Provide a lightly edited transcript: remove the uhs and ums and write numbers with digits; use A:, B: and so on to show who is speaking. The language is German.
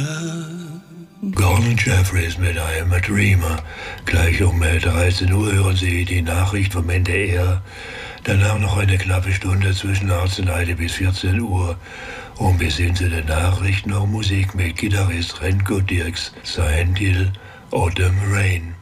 A: Gordon Jeffries mit I'm a Dreamer. Gleich um 13 Uhr hören Sie die Nachricht vom NDR. Danach noch eine knappe Stunde zwischen 18 bis 14 Uhr. Und bis hin zu den Nachrichten noch Musik mit Gitarrist Renko Dirks. Sein Titel Autumn Rain.